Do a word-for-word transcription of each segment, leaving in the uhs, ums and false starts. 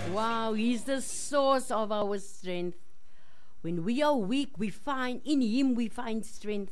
Wow, He's the source of our strength. When we are weak, we find, in Him we find strength.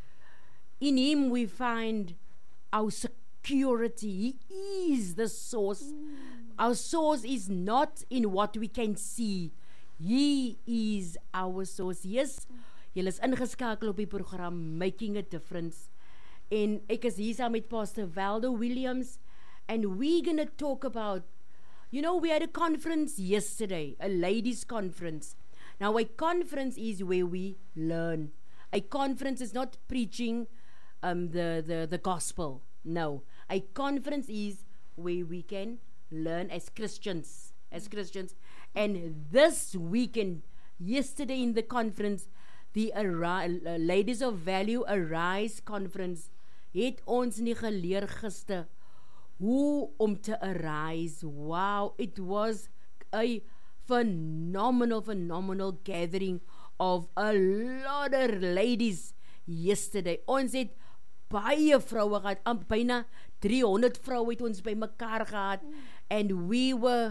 In Him we find our security. He is the source. Mm. Our source is not in what we can see. He is our source. Yes, julle is ingeskakel op die program Making a Difference. En ek is hier saam met Pastor Waldo Williams. And we're going to talk about, you know, we had a conference yesterday, a ladies' conference. Now, a conference is where we learn. A conference is not preaching um, the, the, the gospel. No. A conference is where we can learn as Christians. As Christians. And this weekend, yesterday in the conference, the Ari- uh, Ladies of Value Arise conference, het ons nie geleer gister hoe om te arise. Wow, it was a phenomenal, phenomenal gathering of a lot of ladies yesterday. Ons het baie vroue gehad, um, byna three hundred vroue het ons by mekaar gehad, and we were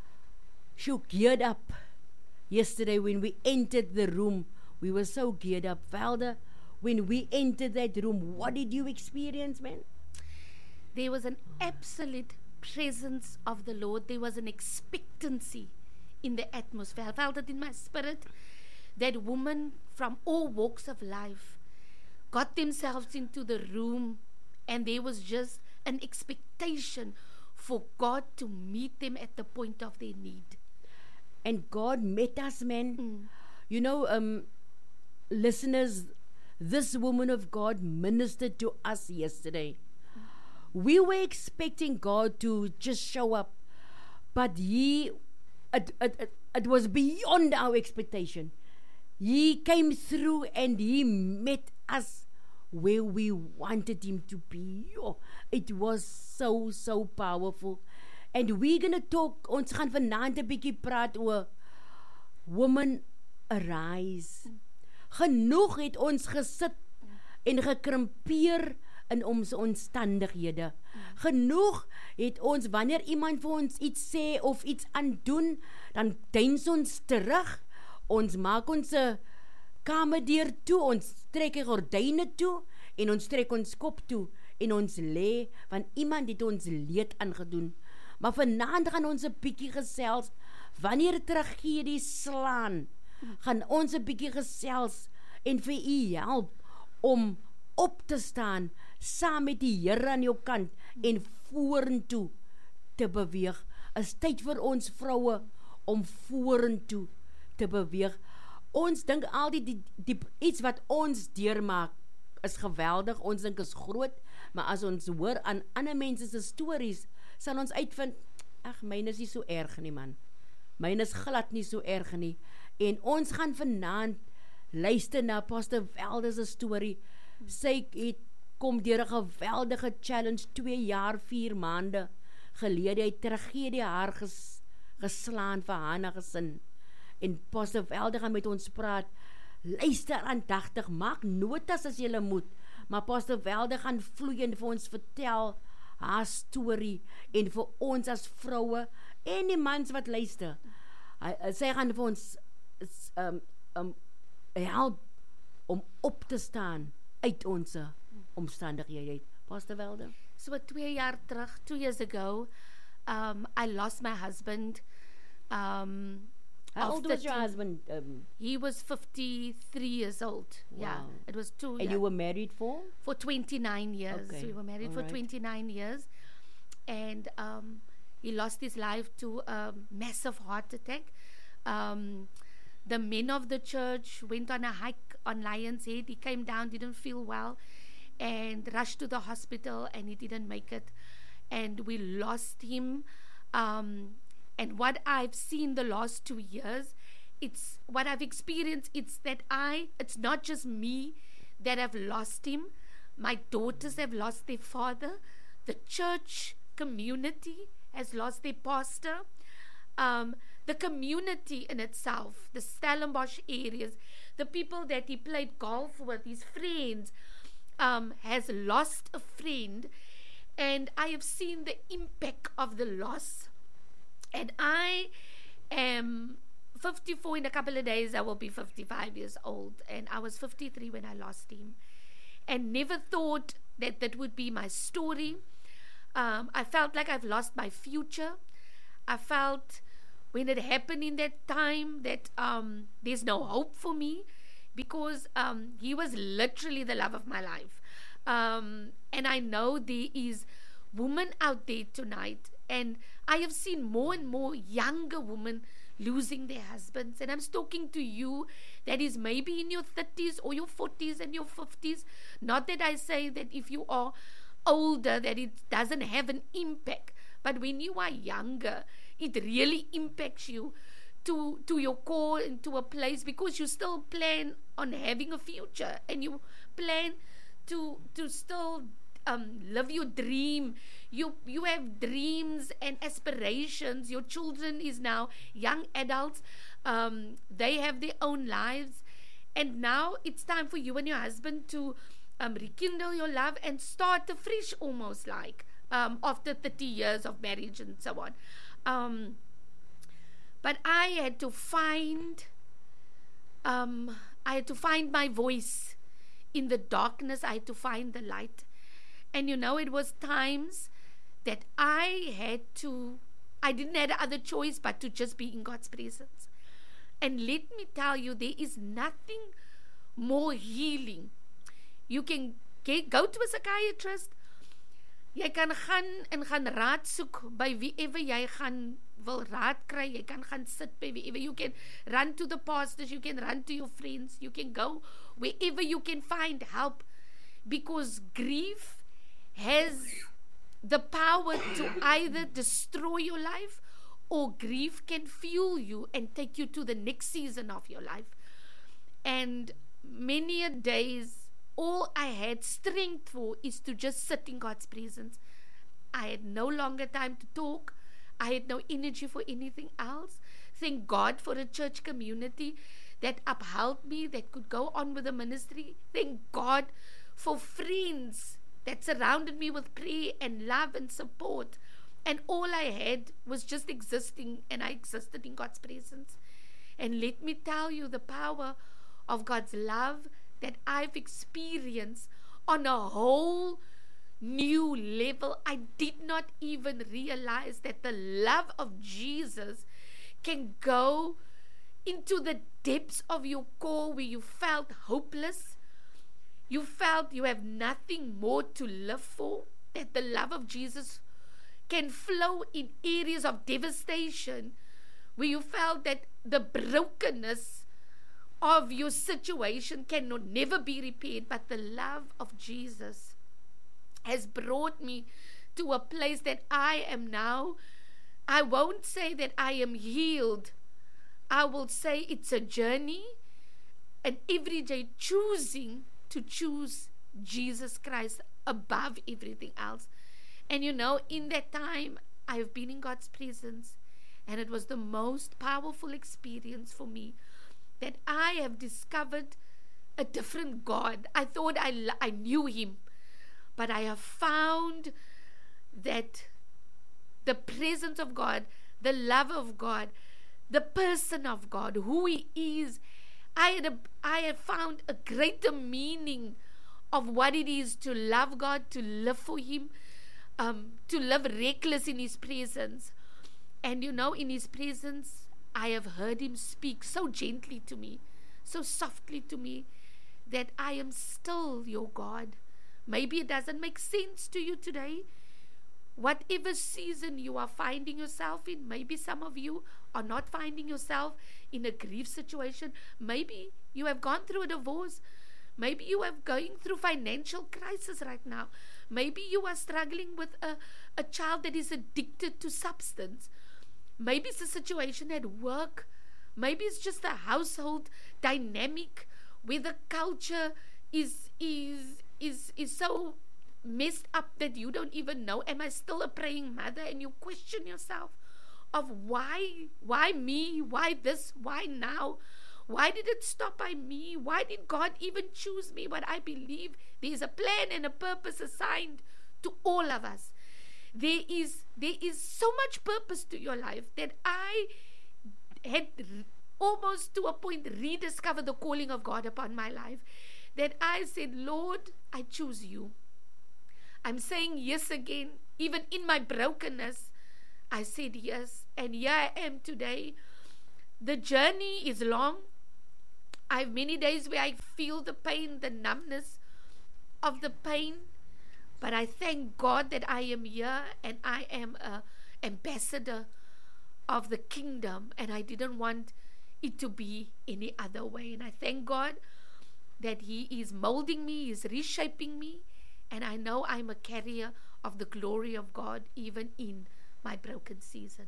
so geared up yesterday when we entered the room. We were so geared up. Valda, when we entered that room, what did you experience, man? There was an absolute presence of the Lord. There was an expectancy in the atmosphere. I felt it in my spirit that women from all walks of life got themselves into the room, and there was just an expectation for God to meet them at the point of their need. And God met us, man. Mm. You know, um, listeners, this woman of God ministered to us yesterday. We were expecting God to just show up, but He, it, it, it, it was beyond our expectation. He came through and He met us where we wanted Him to be. Oh, it was so, so powerful. And we're going to talk, ons gaan vanaand 'n bietjie praat oor Women Arise. Genoeg het ons gesit en gekrimpeer in ons omstandighede. Genoeg het ons, wanneer iemand vir ons iets sê of iets aandoen, dan deins ons terug. Ons maak ons kamerdeur toe, ons trek die gordyne toe en ons trek ons kop toe en ons lê, want iemand het ons leed aangedoen. Maar vanaand gaan ons 'n bietjie gesels, wanneer tragedie slaan, gaan ons 'n bietjie gesels en vir u help om op te staan, saam met die Here aan jou kant en vorentoe te beweeg. Is tyd vir ons vroue om vorentoe te beweeg. Ons dink al die, die, die iets wat ons deurmaak is geweldig, ons dink is groot, maar as ons hoor aan ander mense se stories, sal ons uitvind, ag, myne is nie so erg nie, man. Myne is glad nie so erg nie. En ons gaan vanaand luister na Pastor Waldo se storie. Sy het kom deur 'n geweldige challenge, twee jaar, vier maande gelede, het tragedie haar ges, geslaan vir haar en haar gesin. En Pastor Waldo gaan met ons praat. Luister aandagtig, maak notas as jy moet, maar Pastor Waldo gaan vloeiend vir ons vertel haar storie, en vir ons as vroue, en die mans wat luister, hy, sy gaan vir ons um, um, help om op te staan uit ons omstandighede. Pastor Waldo? So two jaar terug, two years ago, um, I lost my husband. Um, How old was your husband? Um, he was fifty-three years old. Wow. Yeah, it was two. And yeah. you were married for? For twenty-nine years. Okay. We were married All for right. twenty-nine years. And um, he lost his life to a massive heart attack. Um, the men of the church went on a hike on Lion's Head. He came down, didn't feel well, and rushed to the hospital, and he didn't make it. And we lost him. Um, and what I've seen the last two years, it's what I've experienced, it's that I, it's not just me that have lost him. My daughters have lost their father. The church community has lost their pastor. Um, the community in itself, the Stellenbosch areas, the people that he played golf with, his friends, um, has lost a friend. And I have seen the impact of the loss. And I am fifty-four. In a couple of days, I will be fifty-five years old. And I was fifty-three when I lost him. And never thought that that would be my story. Um, I felt like I've lost my future. I felt when it happened in that time that um, there's no hope for me, because um, he was literally the love of my life. Um, and I know there is women out there tonight, and I have seen more and more younger women losing their husbands. And I'm talking to you that is maybe in your thirties or your forties and your fifties. Not that I say that if you are older that it doesn't have an impact, but when you are younger, it really impacts you to to your core and to a place, because you still plan on having a future, and you plan to to still um, live your dream. You you have dreams and aspirations. Your children is now young adults. Um, they have their own lives, and now it's time for you and your husband to um, rekindle your love and start afresh, almost like um, after thirty years of marriage and so on. Um, but I had to find, um, I had to find my voice in the darkness. I had to find the light. And you know, it was times that I had to, I didn't have other choice but to just be in God's presence. And let me tell you, there is nothing more healing. You can get, go to a psychiatrist. Jy kan gaan en gaan raad soek by wieever jy gaan wil raad kry. Jy kan gaan sit by wieever. You can run to the pastors. You can run to your friends. You can go wherever you can find help. Because grief has the power to either destroy your life, or grief can fuel you and take you to the next season of your life. And many a days, all I had strength for is to just sit in God's presence. I had no longer time to talk. I had no energy for anything else. Thank God for a church community that upheld me, that could go on with the ministry. Thank God for friends that surrounded me with prayer and love and support. And all I had was just existing, and I existed in God's presence. And let me tell you, the power of God's love that I've experienced on a whole new level. I did not even realize that the love of Jesus can go into the depths of your core, where you felt hopeless. You felt you have nothing more to live for. That the love of Jesus can flow in areas of devastation, where you felt that the brokenness of your situation cannot never be repaired. But the love of Jesus has brought me to a place that I am now. I won't say that I am healed. I will say it's a journey, and every day choosing to choose Jesus Christ above everything else. And you know, in that time, I have been in God's presence, and it was the most powerful experience for me, that I have discovered a different God. I thought I, I knew him, but I have found that the presence of God, the love of God, the person of God, who he is, I had, a, I have found a greater meaning of what it is to love God, to live for him, um, to live reckless in his presence. And you know, in his presence, I have heard him speak so gently to me, so softly to me, that I am still your God. Maybe it doesn't make sense to you today. Whatever season you are finding yourself in, maybe some of you are not finding yourself in a grief situation. Maybe you have gone through a divorce. Maybe you are going through financial crisis right now. Maybe you are struggling with a, a child that is addicted to substance. Maybe it's a situation at work. Maybe it's just a household dynamic where the culture is is is is so messed up that you don't even know, am I still a praying mother? And you question yourself of why, why me? Why this? Why now? Why did it stop by me? Why did God even choose me? But I believe there is a plan and a purpose assigned to all of us. There is there is so much purpose to your life that I had r- almost to a point rediscovered the calling of God upon my life, that I said, Lord, I choose you. I'm saying yes again. Even in my brokenness, I said yes. And here I am today. The journey is long. I have many days where I feel the pain, the numbness of the pain. But I thank God that I am here and I am an ambassador of the kingdom. And I didn't want it to be any other way. And I thank God that He is molding me, He is reshaping me. And I know I'm a carrier of the glory of God even in my broken season.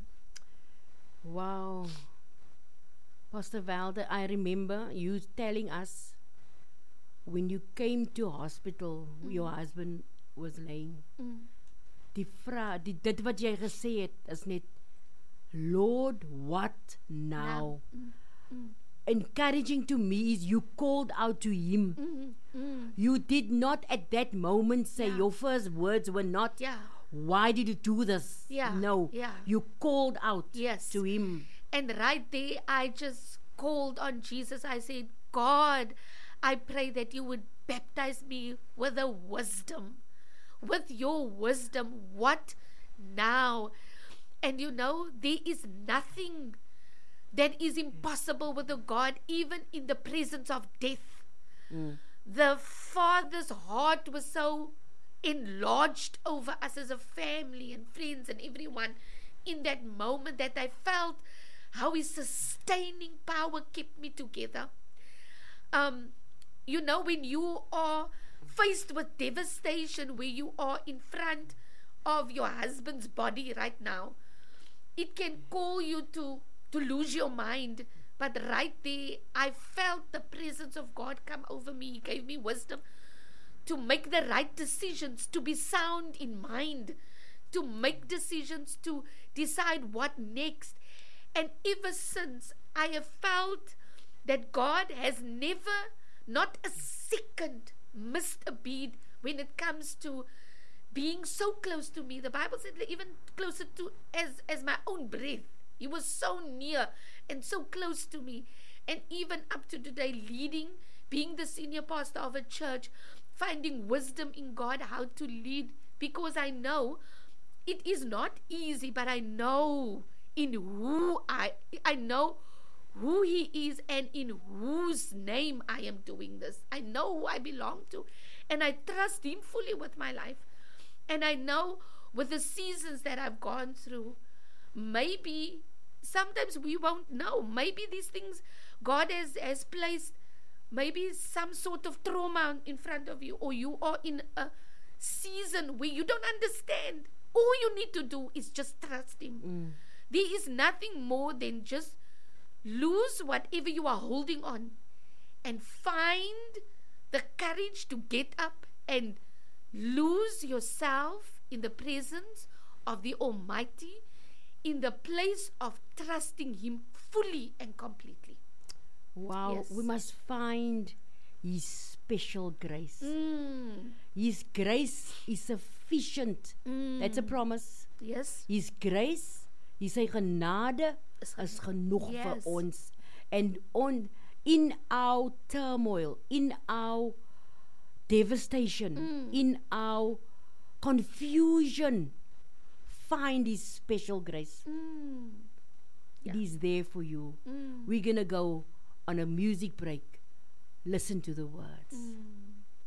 Wow. Pastor Valda, I remember you telling us when you came to hospital, mm. your husband was laying. Mm. Die vra, die, dit wat jy gesê het is net, Lord, what now? Mm. Mm. Encouraging to me is you called out to Him. Mm. Mm. You did not at that moment say, Yeah. your first words were not, Yeah. why did you do this? Yeah. No. Yeah. You called out Yes. to Him. And right there, I just called on Jesus. I said, God, I pray that you would baptize me with a wisdom, with your wisdom. What now? And you know, there is nothing that is impossible with a God, even in the presence of death. Mm. The Father's heart was so enlarged over us as a family and friends and everyone in that moment that I felt how His sustaining power kept me together. Um, you know, when you are faced with devastation, where you are in front of your husband's body right now, it can call you to, to lose your mind. But right there, I felt the presence of God come over me. He gave me wisdom to make the right decisions, to be sound in mind, to make decisions, to decide what next. And ever since, I have felt that God has never, not a second, missed a beat when it comes to being so close to me. The Bible said even closer to as, as my own breath. He was so near and so close to me. And even up to today, leading, being the senior pastor of a church, finding wisdom in God how to lead, because I know it is not easy, but I know in who I I know who He is and in whose name I am doing this. I know who I belong to, and I trust Him fully with my life. And I know with the seasons that I've gone through, maybe sometimes we won't know. Maybe these things God has, has placed, maybe some sort of trauma in front of you, or you are in a season where you don't understand. All you need to do is just trust Him. Mm. There is nothing more than just lose whatever you are holding on and find the courage to get up and lose yourself in the presence of the Almighty, in the place of trusting Him fully and completely. Wow, Yes. we must find His special grace. Mm. His grace is sufficient. Mm. That's a promise. Yes. His grace, His sy genade Is is genoeg. genoeg Yes. vir ons. And on in our turmoil, in our devastation, Mm. in our confusion, find His special grace. Mm. It Yeah. is there for you. Mm. We're gonna go on a music break. Listen to the words. Mm.